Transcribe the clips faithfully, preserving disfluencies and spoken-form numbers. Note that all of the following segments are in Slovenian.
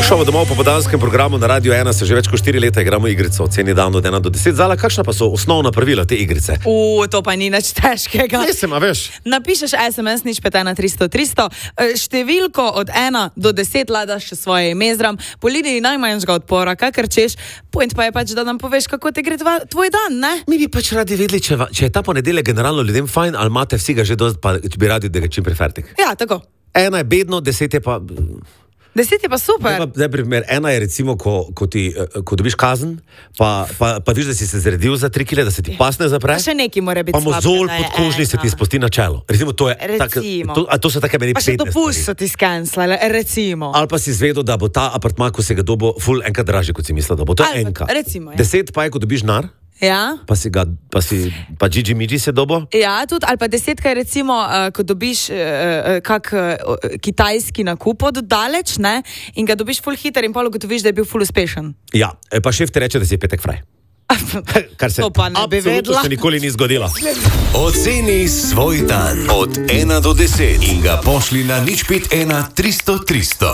Šovo domov po podanskem programu na Radio ena se že več kot štiri leta igramo igrico, oceni dan od ena do deset. Zala, kakšna pa so osnovna pravila te igrice? U, to pa ni nič težkega. Nisem, a veš? Napišeš es em es nič pet ena tristo tristo, številko od ena do deset ladaš še svoje ime zram, po liniji najmanjšega odpora, kakor češ, point pa je pač, da nam poveš, kako te gre dva, tvoj dan, ne? Mi bi pač radi vedeli, če, va, če je ta ponedeljek generalno ljudem fajn, ali imate vsi ga že dost, pa bi radi, da ga čim prej fertik. Ja, tako. Ena je bedno, deset je pa... Deset je pa super. Pa, zdaj, primer, ena je recimo, ko, ko, ti, ko dobiš kazen, pa, pa, pa viš, da si se zredil za tri kile, da se ti pas ne zapre. Pa še neki mora biti pa mozol pod kožni se ti spusti na čelo. Recimo, to je... Recimo. Tak, to, a to so take meni pa še dopust so ti skenslale, recimo. Ali pa si zvedel, da bo ta apartma, ko se ga dobo, ful enkrat dražji, kot si mislil, da bo to Ali, enka. Recimo, ja. Deset pa je, ko dobiš nar. Ja. Pa si ga, pa si, pa Gigi Migi se dobo. Ja, tudi, ali pa desetka je recimo, uh, ko dobiš uh, kak uh, kitajski nakup od daleč, ne, in ga dobiš ful hiter in pol ugotoviš, da je bil ful uspešen. Ja, pa šef ti reče, da si petek fraj. Kar se to pa ne bi vedela. Se nikoli ni zgodilo. Oceni svoj dan od ena do deset in ga pošli na nič pet ena tristo tristo.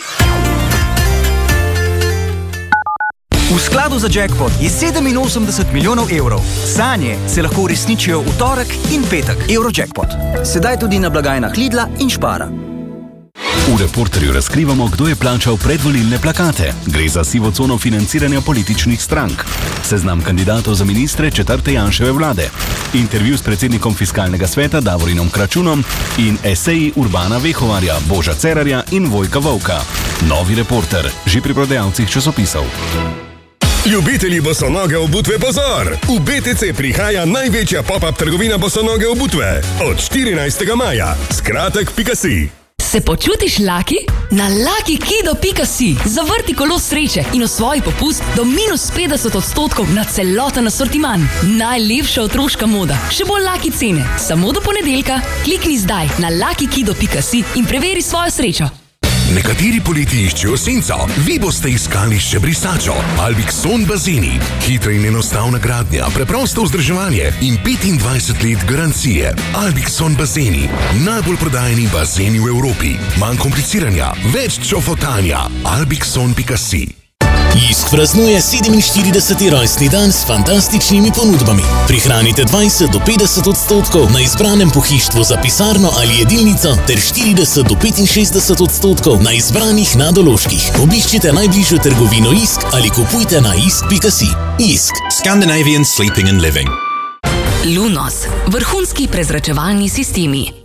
V skladu za jackpot je sedeminosemdeset milijonov evrov. Sanje se lahko uresničijo v torek in petek. Eurojackpot. Sedaj tudi na blagajnah Lidla in Špara. V Reporterju razkrivamo, kdo je plačal predvolilne plakate. Gre za sivo cono financiranja političnih strank. Seznam kandidatov za ministre četrte Janševe vlade. Intervju s predsednikom fiskalnega sveta Davorinom Kračunom in eseji Urbana Vehovarja, Boža Cerarja in Vojka Volka. Novi Reporter, že pri prodajalcih časopisov. Ljubitelji bosonoge obutve pozor! V bé té cé prihaja največja pop-up trgovina bosonoge obutve. Od štirinajstega maja. Skratek pika si. Se počutiš lucky? Na lucky kido pika si zavrti kolo sreče in osvoji popust do minus petdeset odstotkov na celoten asortiman. Najlepša otroška moda, še bolj lucky cene. Samo do ponedeljka, klikni zdaj na lucky kido pika si in preveri svojo srečo. Nekateri poleti iščejo senco, vi boste iskali še brisačo. Albixon bazeni. Hitra in enostavna gradnja, preprosto vzdrževanje in petindvajset let garancije. Albixon bazeni. Najbolj prodajeni bazeni v Evropi. Manj kompliciranja, več čofotanja. albixon pika si. Isk praznuje sedeminštirideseti rojstni dan s fantastičnimi ponudbami. Prihranite dvajset do petdeset odstotkov na izbranem pohištvu za pisarno ali jedilnico ter štirideset do petinšestdeset odstotkov na izbranih nadoloških. Obiščite najbližjo trgovino Isk ali kupujte na isk pika si. Isk. Scandinavian Sleeping and Living. Lunos. Vrhunski prezračevalni sistemi.